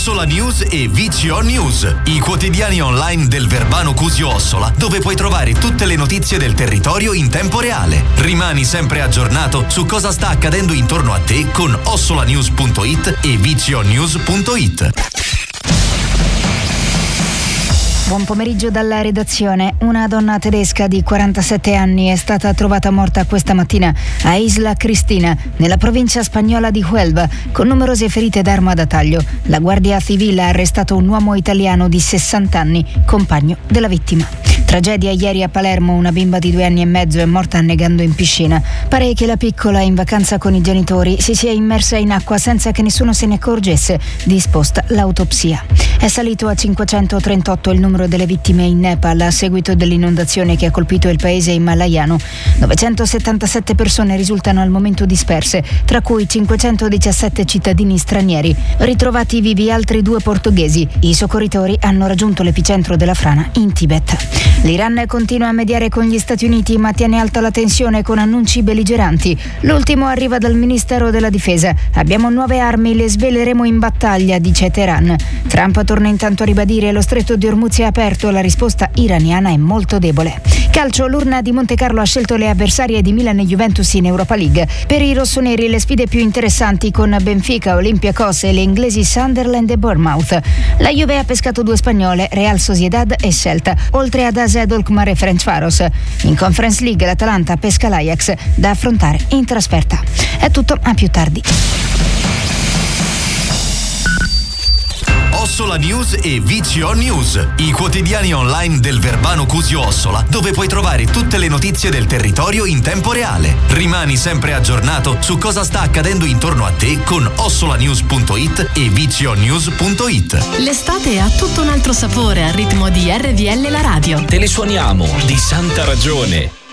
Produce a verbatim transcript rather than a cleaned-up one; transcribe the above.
Ossola News e V C O News, i quotidiani online del Verbano Cusio Ossola, dove puoi trovare tutte le notizie del territorio in tempo reale. Rimani sempre aggiornato su cosa sta accadendo intorno a te con ossolanews punto it e v c o news punto it. Buon pomeriggio dalla redazione. Una donna tedesca di quarantasette anni è stata trovata morta questa mattina a Isla Cristina, nella provincia spagnola di Huelva, con numerose ferite d'arma da taglio. La Guardia Civile ha arrestato un uomo italiano di sessanta anni, compagno della vittima. Tragedia ieri a Palermo, una bimba di due anni e mezzo è morta annegando in piscina. Pare che la piccola, in vacanza con i genitori, si sia immersa in acqua senza che nessuno se ne accorgesse. Disposta l'autopsia. È salito a cinquecentotrentotto il numero delle vittime in Nepal a seguito dell'inondazione che ha colpito il paese himalayano. novecentosettantasette persone risultano al momento disperse, tra cui cinquecentodiciassette cittadini stranieri. Ritrovati vivi altri due portoghesi. I soccorritori hanno raggiunto l'epicentro della frana in Tibet. L'Iran continua a mediare con gli Stati Uniti, ma tiene alta la tensione con annunci belligeranti. L'ultimo arriva dal Ministero della Difesa. Abbiamo nuove armi, le sveleremo in battaglia, dice Teheran. Trump torna intanto a ribadire lo stretto di Hormuz è aperto, la risposta iraniana è molto debole. Calcio, l'urna di Montecarlo ha scelto le avversarie di Milan e Juventus in Europa League. Per i rossoneri le sfide più interessanti con Benfica, Olympiacos e le inglesi Sunderland e Bournemouth. La Juve ha pescato due spagnole, Real Sociedad e Celta, oltre ad A S E D Alkmaar e Ferencváros. In Conference League l'Atalanta pesca l'Ajax, da affrontare in trasferta. È tutto, a più tardi. Ossola News e V C O News, i quotidiani online del Verbano Cusio Ossola, dove puoi trovare tutte le notizie del territorio in tempo reale. Rimani sempre aggiornato su cosa sta accadendo intorno a te con ossolanews punto it e v c o news punto it. L'estate ha tutto un altro sapore al ritmo di R V L la radio. Te le suoniamo di santa ragione.